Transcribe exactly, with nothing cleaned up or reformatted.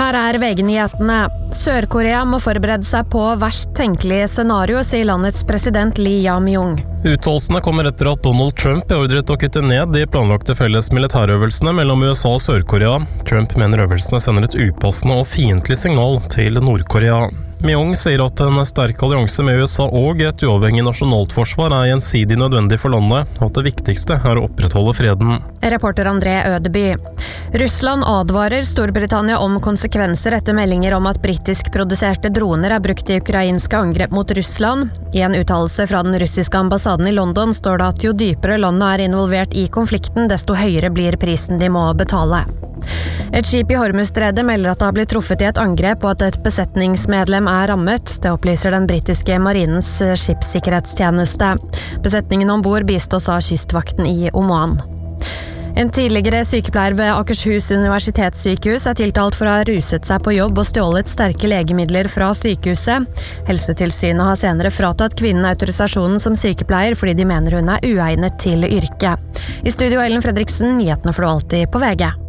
Her er V G-nyhetene. Sør-Korea må forberede seg på verst tenkelige scenario, sier landets president Lee Jae-myung. Uttalelsene kommer etter at Donald Trump beordret å kutte ned de planlagte felles militærøvelsene mellom U S A og Sør-Korea. Trump mener øvelsene sender et upassende og fiendtlig signal til Nord-Korea. Myung sier at en sterk allianse med U S A og et uavhengig nasjonalt forsvar er gjensidig nødvendig for landet, og at det viktigste er å opprettholde freden. Reporter André Ødeby. Russland advarer Storbritannia om konsekvenser etter meldinger om at britisk-produserte droner er brukt i ukrainske angrep mot Russland. I en uttalelse fra den russiske ambassaden i London står det at jo dypere landet er involvert i konflikten, desto høyere blir prisen de må betale. Et skip i Hormuzstredet melder at det har blitt truffet i et angrep og at et besetningsmedlem er rammet. Det opplyser den britiske marinens skipssikkerhetstjeneste. Besetningen ombord bistås av kystvakten i Oman. En tidligere sykepleier ved Akershus universitetssykehus er tiltalt for å ha ruset seg på jobb og stjålet sterke legemidler fra sykehuset. Helsetilsynet har senere fratatt kvinnen autorisasjonen som sykepleier fordi de mener hun er uegnet til yrket. I studio Ellen Fredriksen, nyhetene får du alltid på V G.